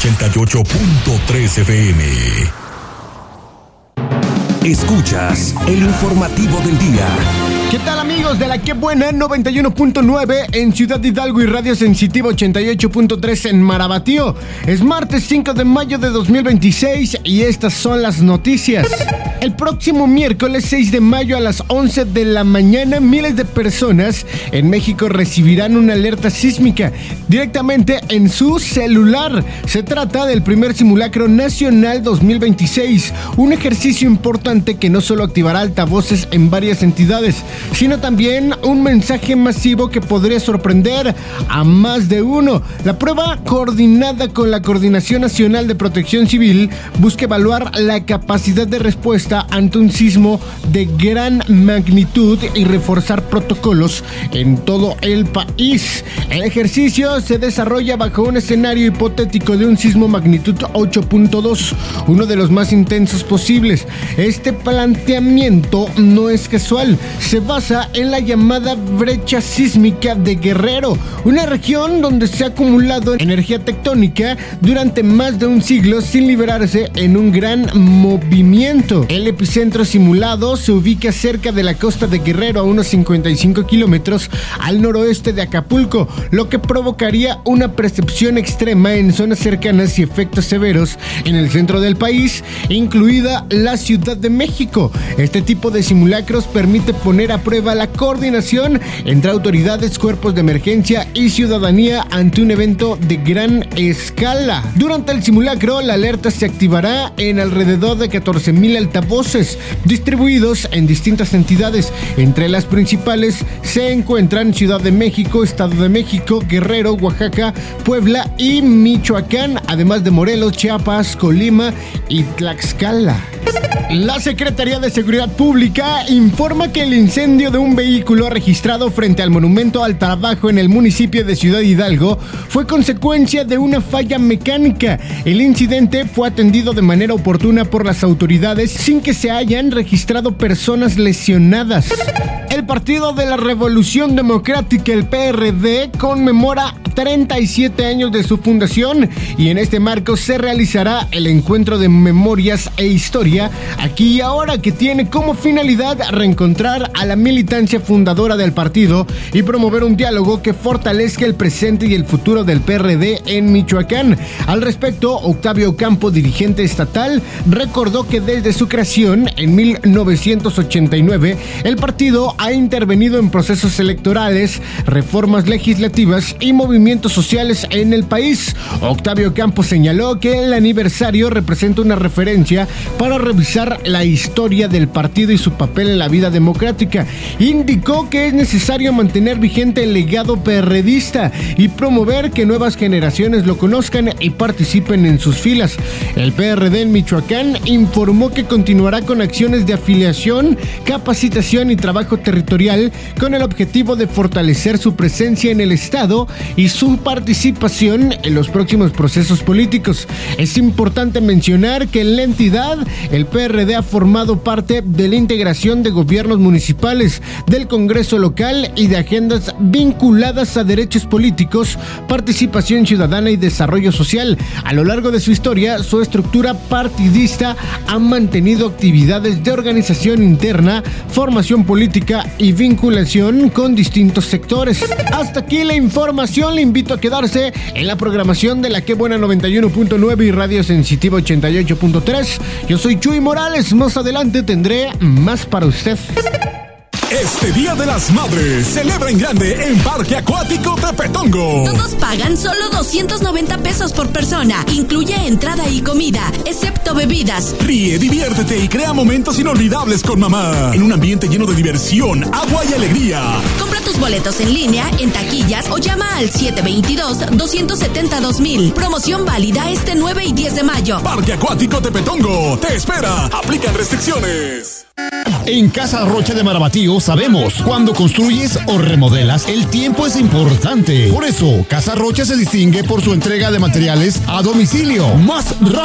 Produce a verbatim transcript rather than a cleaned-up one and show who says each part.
Speaker 1: ochenta y ocho punto tres F M. Escuchas el informativo del día.
Speaker 2: ¿Qué tal, amigos de la Que Buena noventa y uno punto nueve en Ciudad Hidalgo y Radio Sensitiva ochenta y ocho punto tres en Marabatío? Es martes cinco de mayo de dos mil veintiséis y estas son las noticias. El próximo miércoles seis de mayo a las once de la mañana, miles de personas en México recibirán una alerta sísmica directamente en su celular. Se trata del primer simulacro nacional dos mil veintiséis, un ejercicio importante que no solo activará altavoces en varias entidades, sino también un mensaje masivo que podría sorprender a más de uno. La prueba, coordinada con la Coordinación Nacional de Protección Civil, busca evaluar la capacidad de respuesta ante un sismo de gran magnitud y reforzar protocolos en todo el país. El ejercicio se desarrolla bajo un escenario hipotético de un sismo magnitud ocho punto dos, uno de los más intensos posibles. Este planteamiento no es casual, se basa en la llamada brecha sísmica de Guerrero, una región donde se ha acumulado energía tectónica durante más de un siglo sin liberarse en un gran movimiento. El epicentro simulado se ubica cerca de la costa de Guerrero, a unos cincuenta y cinco kilómetros al noroeste de Acapulco, lo que provocaría una percepción extrema en zonas cercanas y efectos severos en el centro del país, incluida la Ciudad de México. Este tipo de simulacros permite poner a prueba la coordinación entre autoridades, cuerpos de emergencia y ciudadanía ante un evento de gran escala. Durante el simulacro, la alerta se activará en alrededor de catorce mil altavoces distribuidos en distintas entidades. Entre las principales se encuentran Ciudad de México, Estado de México, Guerrero, Oaxaca, Puebla y Michoacán, además de Morelos, Chiapas, Colima y Tlaxcala. La Secretaría de Seguridad Pública informa que el incendio de un vehículo registrado frente al Monumento al Trabajo en el municipio de Ciudad Hidalgo fue consecuencia de una falla mecánica. El incidente fue atendido de manera oportuna por las autoridades sin que se hayan registrado personas lesionadas. El Partido de la Revolución Democrática, el P R D, conmemora treinta y siete años de su fundación y en este marco se realizará el encuentro de memorias e historia aquí y ahora, que tiene como finalidad reencontrar a la militancia fundadora del partido y promover un diálogo que fortalezca el presente y el futuro del P R D en Michoacán. Al respecto, Octavio Campo, dirigente estatal, recordó que desde su creación en mil novecientos ochenta y nueve el partido ha intervenido en procesos electorales, reformas legislativas y movimientos sociales en el país. Octavio Campo señaló que el aniversario representa una referencia para revisar la historia del partido y su papel en la vida democrática. Indicó que es necesario mantener vigente el legado perredista y promover que nuevas generaciones lo conozcan y participen en sus filas. El P R D en Michoacán informó que continuará con acciones de afiliación, capacitación y trabajo territorial con el objetivo de fortalecer su presencia en el Estado y su participación en los próximos procesos políticos. Es importante mencionar que en la entidad el P R D ha formado parte de la integración de gobiernos municipales, del Congreso local y de agendas vinculadas a derechos políticos, participación ciudadana y desarrollo social. A lo largo de su historia, su estructura partidista ha mantenido actividades de organización interna, formación política y vinculación con distintos sectores. Hasta aquí la información. Le invito a quedarse en la programación de la Que Buena noventa y uno punto nueve y Radio Sensitiva ochenta y ocho punto tres. Yo soy Chuy Morales. Más adelante tendré más para usted.
Speaker 1: Este Día de las Madres celebra en grande en Parque Acuático Tepetongo.
Speaker 3: Todos pagan solo doscientos noventa pesos por persona. Incluye entrada y comida, excepto bebidas.
Speaker 1: Ríe, diviértete y crea momentos inolvidables con mamá. En un ambiente lleno de diversión, agua y alegría.
Speaker 3: Compra tus boletos en línea, en taquillas o llama al siete dos dos, dos siete dos mil. Promoción válida este nueve y diez de mayo.
Speaker 1: Parque Acuático Tepetongo te espera. Aplican restricciones.
Speaker 4: En Casa Rocha de Marabatío sabemos, cuando construyes o remodelas, el tiempo es importante. Por eso, Casa Rocha se distingue por su entrega de materiales a domicilio más rápido.